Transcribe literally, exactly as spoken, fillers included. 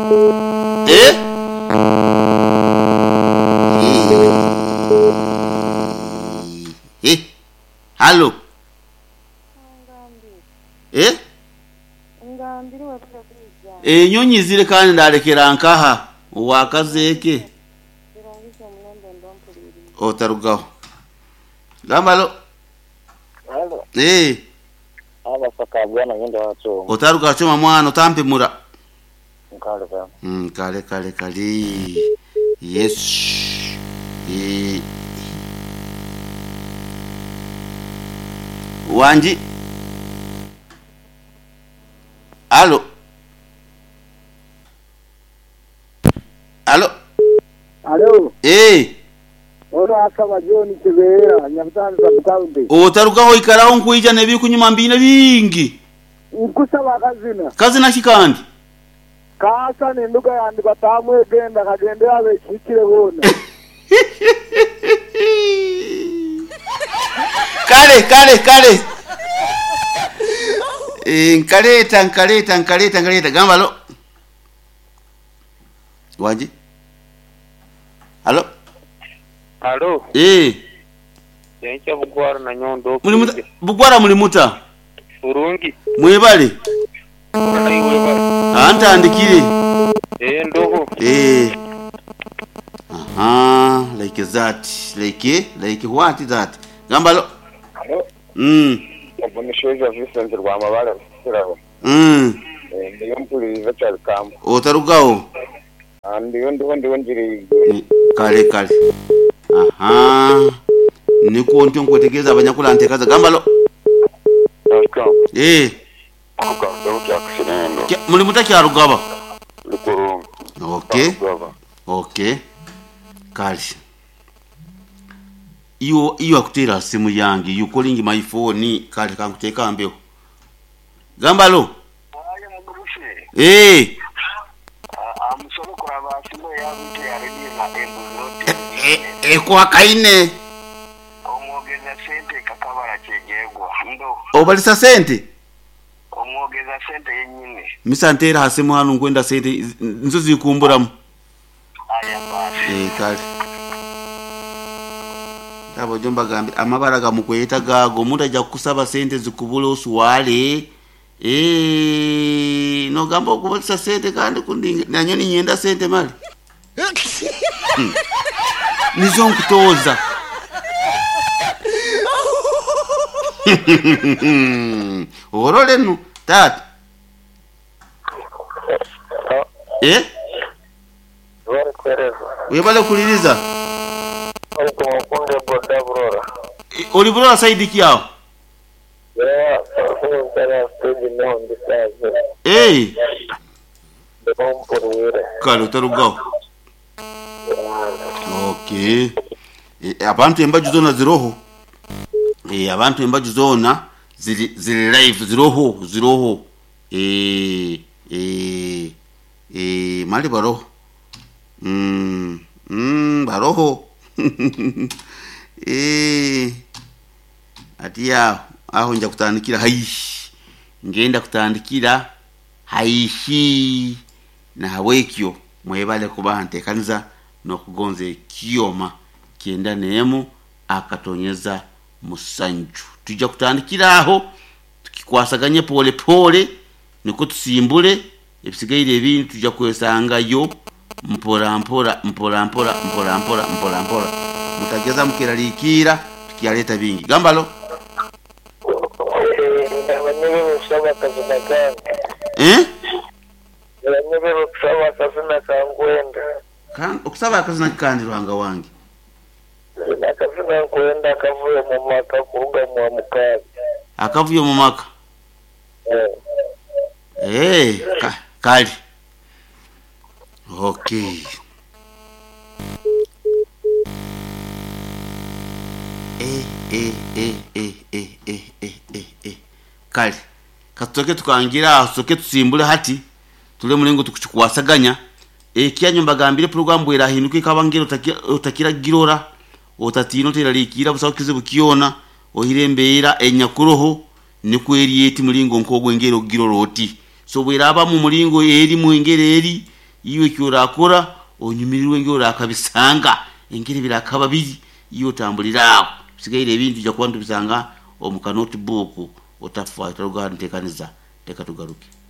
Eh? Eh? Halo. Eh? Eh nyonyi zile kandi ndalekera nkaha wakazeke. Otarugaho. Gambalo. Halo. Eh. Aba sakabwana ngenda wacho. Otaruga choma mwana otampe mura. Nkale kale. Mm kale kale kale. Yes. Eh. Wanji. Halo. Halo. Halo. Eh. Ora akaba John Kibera nyabutanza bukawude. Otarugaho ikaraho nkuija nebi kunyuma mbina bingi. Ukusaba kazina. Kazina kikandi. Kasa ni nduga yandi batamwe genda kagende yabe kikire bona. Kale kale kale. Eh nkaleta nkaleta nkaleta nkaleta gambalo. Waji. Halo. Halo. Eh. Yencha bugwara na nyondo. Muri muta bugwara muri muta. Urungi. Mwebale. Ari webale. Anta andikire. Eh ndogo. Eh. Aha, like that. Like like what is that? Gambalo. Halo. Mm. Obunishoja Vincent rwa mabala siraho. Mm. Eh ndiyo mpuli vecha kam. Otarugaho. Ndiyo ndiyo ndiyo njiri. Kale kale. Aha. Niko ntyo nkwetegeza abanyakula ntekaza gambalo. Welcome. Eh. Kuka ndo kyakushirendo. Muri mutaki arugaba. Lukurungu. Okay. Okay. Kale. Iyo iyo akutera simu yangi, you calling my phone, kale kankuteka mbeo. Gambalo. Aye mugurushe. Eh. Amusoro kuraba simo yabute yareni na embuzote. Eh kwa kaine. Omwogeza sente kakabara kyegegwa ndo. Obalisa sente. Omwogeza sente yenyine. Misantera hasimu hanu ngwenda sente nzo zikumburamu. Aya basi. Eh kale. Tabo jomba gambi amabaraga mukweta gago muda ja kusaba sente zikubule oswale. Eh no gambo kubalisa sente kandi kundi nanyoni nyenda sente mali. Hmm. Nizo nkutoza. Orole nu tat. Eh? Wari kwereza. Webale kuliriza. Ariko mukunde boda brora. Oli brora saidi kiao. Yeah, so kana stage no ndisaze. Eh. Ndom porwire. Kalo tarugao. Okay. E, abantu embaju zona ziroho. Eh abantu embaju zona ziri ziri live ziroho ziroho. Eh eh eh mali baro. Mm mm baroho. Eh atia aho nja kutandikira haishi. Ngenda kutandikira haishi na hawekyo mwebale kubante kaniza no kugonze kioma kienda nemu akatonyeza musanju tujja kutandikira aho tukikwasaganye pole pole niko tusimbule ebisigaire ebintu tujja kwesanga yo mpora mpora mpora mpora mpora mpora mpora mpora mutageza mukiralikira tukiyaleta bingi gambalo eh Nibero kusaba kazina kangwenda. kan okusaba kazina kandi rwanga wangi Nakazina kwenda kavuye mu maka kuruga mu mukazi. akavuye mu maka eh ka, kali okay eh eh eh eh eh eh eh eh eh kali katoke tukangira soke tusimbule hati tule mulengo tukuchikwasaganya e kyanyo mbagambire program bwera hinuke kabangero utakira girora otatino teralikira busaho kizibu kiona ohirembeera enyakuroho nikweri eti mulingo nkogwe ngero giroroti so bwera aba mu mulingo eri mu ngere eri iyo kyorakora onyumirirwe ngora akabisanga engeri birakaba biri iyo tambulirawo sigaire ebintu ja kwantu bisanga omuka notebook otafa taruga ntekaniza teka tugaruke.